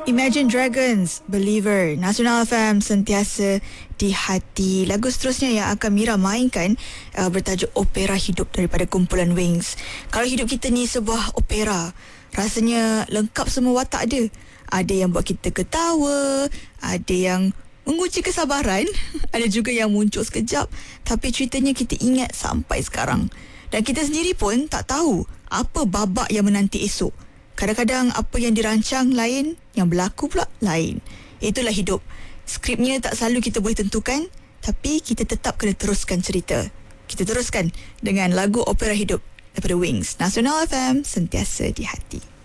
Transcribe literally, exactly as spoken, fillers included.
Imagine Dragons, Believer, Nasional F M, sentiasa di hati. Lagu seterusnya yang akan Mira mainkan uh, bertajuk Opera Hidup daripada kumpulan Wings. Kalau hidup kita ni sebuah opera, rasanya lengkap semua watak dia. Ada yang buat kita ketawa, ada yang menguji kesabaran, ada juga yang muncul sekejap tapi ceritanya kita ingat sampai sekarang. Dan kita sendiri pun tak tahu apa babak yang menanti esok. Kadang-kadang apa yang dirancang lain, yang berlaku pula lain. Itulah hidup. Skripnya tak selalu kita boleh tentukan, tapi kita tetap kena teruskan cerita. Kita teruskan dengan lagu Opera Hidup daripada Wings. Nasional F M, sentiasa di hati.